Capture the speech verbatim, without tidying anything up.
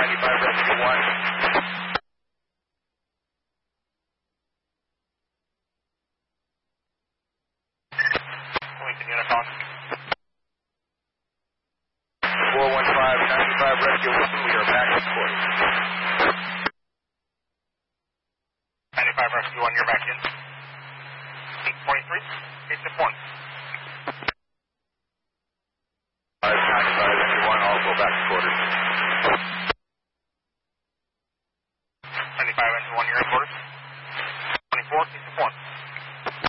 ninety-five Rescue one. Lincoln unit on. four one five, ninety-five Rescue one, we are back in court. ninety-five Rescue one, you're back in. eight forty-three, eight to one. ninety-five Rescue one, I'll go back to quarters.